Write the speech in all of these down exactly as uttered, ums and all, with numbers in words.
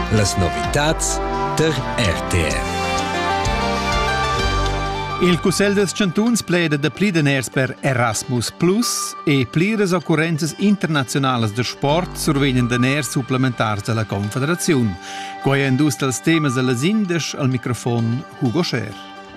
Las novitats der R T R. Il Cussel des Chantuns pleda da pli deners per Erasmus Plus e pliras occurrenzas internazionales de sport survegnan deners supplementars della Confederaziun. Quai endus dels temas a las indes al microfon Hugo Scher.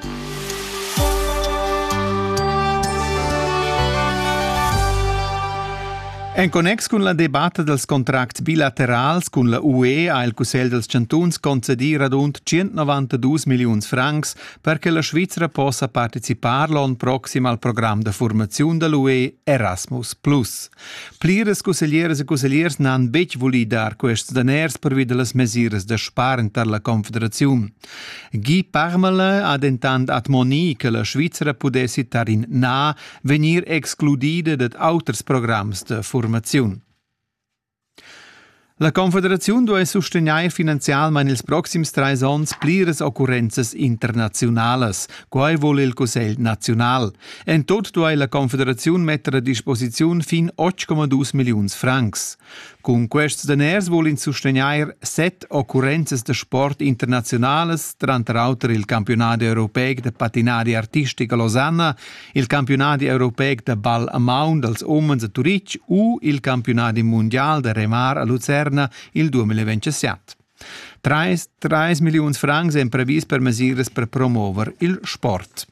En connex con la debatta dels contracts bilaterals con la U E ha il Cussel dels Chantuns concedir rund centonovantadue milions francs perché la Svizzera possa partecipar l'anno prossimo al programma de formazione dell'U E Erasmus Plus. Plires cusselieres e cusseliers n'han bec voli dar quests deners per via delle mesures de sparen per la Confederazione. Guy Parmele ha dentant admoni che la Svizzera pudessi tarin na venir excludida dat auters programs de formazione. La Confederazione deve sostenere finanzialmente nels prossims tre anni pliras occurrenzas internazionales, quai vuole il Consiglio Nazional. En tot deve la Confederazione mettere a disposizione fin otto virgola due milions francs. Con quests deners vuole sostenere set occurrenzas de sport internazionales, tra l'altro il campionato europeo de patinari artistica a Losanna, il campionato europeo de ball a maun dels omens a Zurich u il campionato mondiale de remar a Lucerna il duemilaventisette. tre milioni francs sono previsti per misure per promuovere il sport.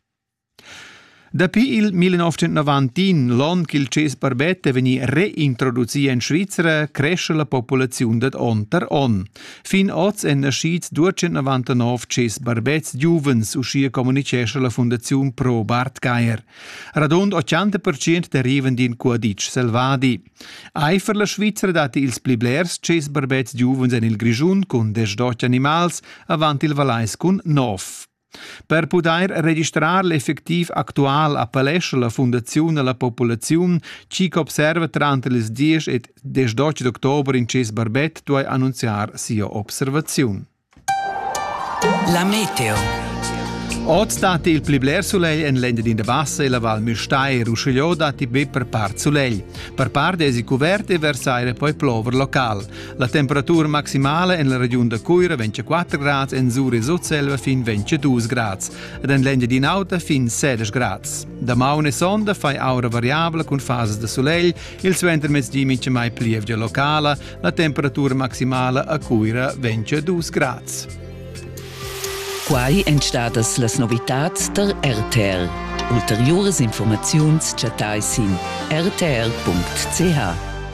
Dapi il millenovecentonovantin, l'anno che il Ces Barbette veni reintroduzione in Svizzera, cresce la popolazione dat on ter on. Fin oggi è nascito duecentonovantanove Ces Barbettes giuvens, uscia comunicesce la Fondazione Pro Bart Geier. Radund ottanta per cento derivan din Cuadic Selvadi. Eifer la Svizzera dati ils pliblers Ces Barbettes giuvens en il Grigiun con desdotto animals, avant il Valais con nove. Per poter registrare l'effettiv actual a palestra la Fondazione alla Popolazione, ci che observa tra les dieci e diciotto d'ottobre in Ces Barbette dove annunziare sia osservazione. La meteo. Oggi dati il plibler soleil en l'ende in de bassa e la Val Müstair, Ruscigliò dati be per part soleil. Per part esi coverte e versaire poi plover local. La temperatura maximale en la regione de Coira ventiquattro gradi, en Sur e Sotselva fin ventidue gradi, ed en l'ende di Nauta fin sedici gradi. Da maune sonda fai aura variabile con fases de soleil, il sventer mezzdi mince mai plievgia locale, la temperatura maximale a Coira ventidue gradi. Quai entstadas las novitats der R T R. Ulteriores informaziuns chatai sin r t r punct c h.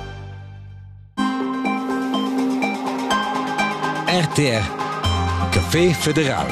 R T R Café Federal.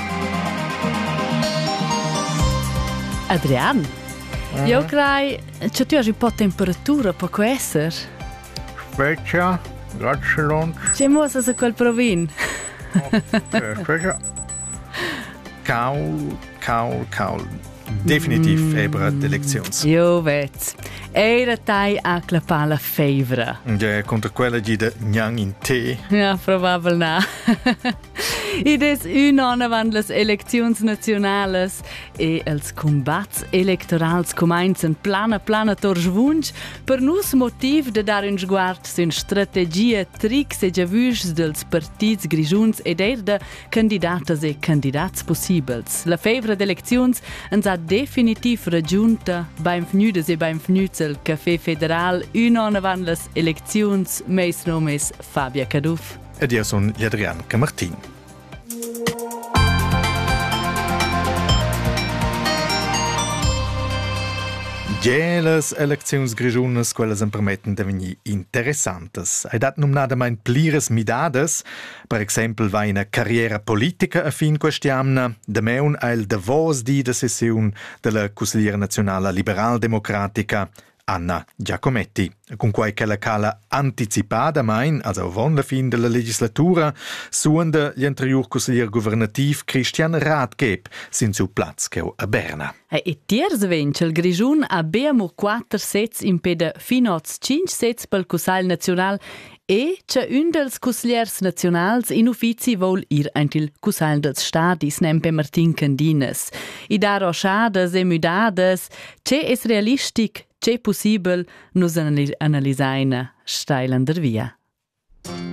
Adrian, mm. io crei che tu hai un po' di temperatura per questo. Specchia, grazie. C'è mossa su quel provin. Ok, specchia. Caul, caul, caul. Definitiv mm. febra d'eleczions. Io vet. Era tai a clapar la febra. Ja, contra quella di de gnang in te. Ja, probabel na. Id es un an avant las eleczions nationales e els combats electorals comincian plana plana torschwunsch per nus motiv de dar un sguard sin strategia tricks e giavüs dels partits grigiuns ed er de candidatas e candidats possibels. La febra d'eleczions ens ha definitiv raggiunta beim fnüdes e beim fnüds al Café Federal un an avant las eleczions. Meis nomes Fabia Caduf. Ed io son Adrian Camartin. Ja, las elecziuns grigiunas, quellas en permetten de venir interessantes. Hai dat numnadamein plires midades, per exempel va una carriera politica a fin questiamna, de meun el davos di de sessiun de la Consigliera Nazionala Liberal Democratica, Anna Giacometti, con quai che la cala anticipada main, also von la fin della legislatura, suonda l'anterior consiglier governativ Christian Rathgeb sin su Platz che a Berna. E tiers vince il Grigiun a bemo quattro sets in peda finoz cinque sets pel Consiglio Nazional e c'è un dels consigliers nazionals in uffizi vol ir ant il Consiglio dels Stadis nempe Martin Candines. I dar rochades e mudades, c'è es realistic, c'è possibel, nus analisaina steilander via.